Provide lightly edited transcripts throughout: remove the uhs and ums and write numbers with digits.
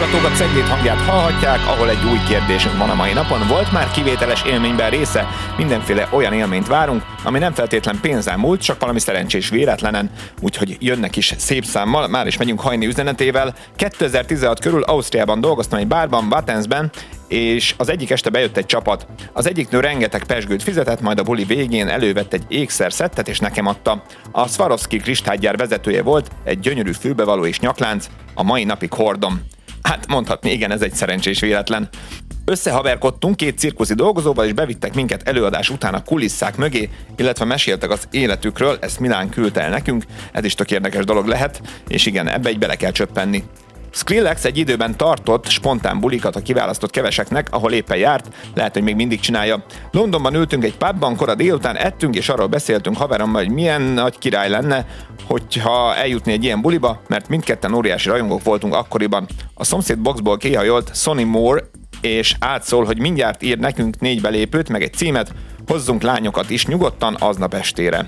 hallgatók, a Ceglét hangját hallhatják, ahol egy új kérdésünk van a mai napon. Volt már kivételes élményben része? Mindenféle olyan élményt várunk, ami nem feltétlen pénzen múlt, csak valami szerencsés véletlenen. Úgyhogy jönnek is szép számmal, már is megyünk Hajni üzenetével. 2016 körül Ausztriában dolgoztam egy bárban, Wattensben, és az egyik este bejött egy csapat. Az egyik nő rengeteg pezsgőt fizetett, majd a buli végén elővett egy ékszerszettet és nekem adta. A Swarovski kristálygyár vezetője volt, egy gyönyörű fülbevaló és nyaklánc, a mai napig hordom. Hát mondhatni, igen, ez egy szerencsés véletlen. Összehaverkodtunk két cirkuszi dolgozóval, és bevittek minket előadás után a kulisszák mögé, illetve meséltek az életükről, ezt Milán küldte el nekünk, ez is tök érdekes dolog lehet, és igen, ebbe egy bele kell csöppenni. Skrillex egy időben tartott spontán bulikat a kiválasztott keveseknek, ahol éppen járt, lehet, hogy még mindig csinálja. Londonban ültünk egy pubban, kora délután ettünk, és arról beszéltünk haverommal, hogy milyen nagy király lenne, hogyha eljutni egy ilyen buliba, mert mindketten óriási rajongók voltunk akkoriban. A szomszéd boxból kihajolt Sonny Moore, és átszól, hogy mindjárt ír nekünk 4 belépőt, meg egy címet, hozzunk lányokat is nyugodtan aznap estére.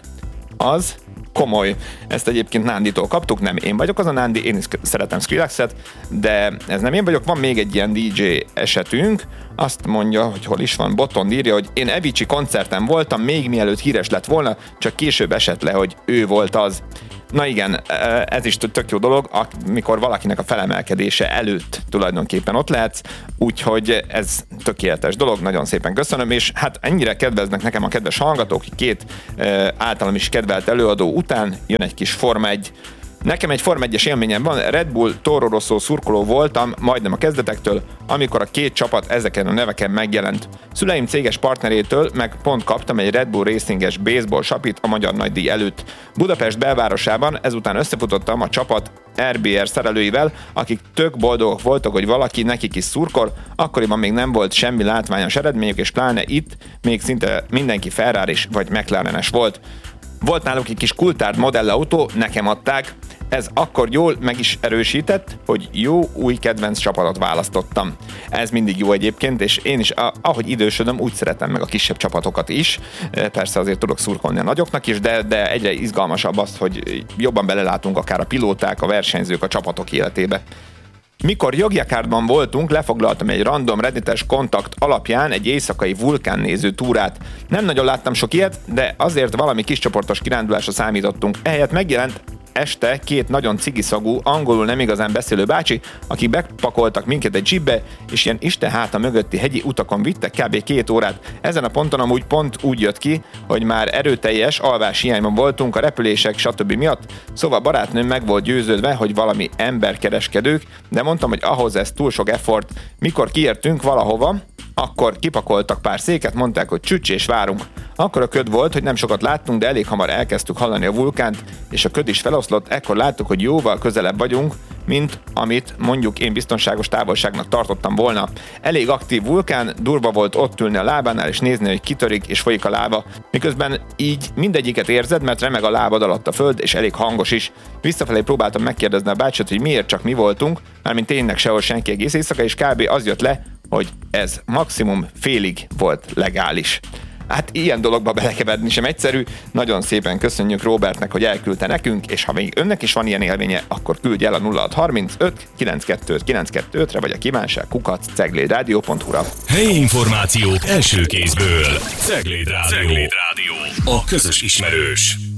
Az komoly. Ezt egyébként Nánditól kaptuk, nem én vagyok az a Nándi, én is szeretem Skrillexet, de ez nem én vagyok, van még egy ilyen DJ esetünk, azt mondja, hogy hol is van, Botond írja, hogy én Avicii koncerten voltam, még mielőtt híres lett volna, csak később esett le, hogy ő volt az. Na igen, ez is tök jó dolog, amikor valakinek a felemelkedése előtt tulajdonképpen ott lehetsz, úgyhogy ez tökéletes dolog, nagyon szépen köszönöm, és hát ennyire kedveznek nekem a kedves hallgatók, hogy két általam is kedvelt előadó után jön egy kis Forma 1. Nekem egy Forma 1-es élményem van, Red Bull Toro Rosso szurkoló voltam majdnem a kezdetektől, amikor a két csapat ezeken a neveken megjelent. Szüleim céges partnerétől meg pont kaptam egy Red Bull Racinges baseball sapit a magyar nagydíj előtt. Budapest belvárosában ezután összefutottam a csapat RBR szerelőivel, akik tök boldogok voltak, hogy valaki nekik is szurkol, akkoriban még nem volt semmi látványos eredményük, és pláne itt még szinte mindenki Ferraris vagy McLarenes volt. Volt náluk egy kis kultárd modellautó, nekem adták. Ez akkor jól meg is erősített, hogy jó új kedvenc csapatot választottam. Ez mindig jó egyébként, és én is, ahogy idősödöm, úgy szeretem meg a kisebb csapatokat is. Persze azért tudok szurkolni a nagyoknak is, de egyre izgalmasabb az, hogy jobban belelátunk akár a pilóták, a versenyzők, a csapatok életébe. Mikor Yogyakartban voltunk, lefoglaltam egy random reddites kontakt alapján egy éjszakai vulkánnéző túrát. Nem nagyon láttam sok ilyet, de azért valami kis csoportos kirándulásra számítottunk. Ehelyett megjelent este két nagyon cigiszagú, angolul nem igazán beszélő bácsi, akik bepakoltak minket egy jeepbe, és ilyen Isten háta mögötti hegyi utakon vittek kb. 2 órát. Ezen a ponton amúgy pont úgy jött ki, hogy már erőteljes alváshiányban voltunk a repülések stb. Miatt, szóval barátnőm meg volt győződve, hogy valami emberkereskedők, de mondtam, hogy ahhoz ez túl sok effort. Mikor kiértünk valahova, akkor kipakoltak pár széket, mondták, hogy csücs és várunk. Akkor a köd volt, hogy nem sokat láttunk, de elég hamar elkezdtük hallani a vulkánt, és a köd is feloszlott, ekkor láttuk, hogy jóval közelebb vagyunk, mint amit mondjuk én biztonságos távolságnak tartottam volna. Elég aktív vulkán, durva volt ott ülni a lábánál és nézni, hogy kitörik és folyik a láva. Miközben így mindegyiket érzed, mert remeg a lábad alatt a föld, és elég hangos is. Visszafelé próbáltam megkérdezni a bácsot, hogy miért csak mi voltunk, mármint tényleg sehol senki egész éjszaka, és kb. Az jött le, hogy ez maximum félig volt legális. Hát ilyen dologba belekeverni sem egyszerű. Nagyon szépen köszönjük Robertnek, hogy elküldte nekünk, és ha még önnek is van ilyen élménye, akkor küldj el a 0635 925 925-re, vagy a kívánság@ceglédradio.hu-ra. Helyi információk első kézből. Cegléd Rádió. A közös ismerős.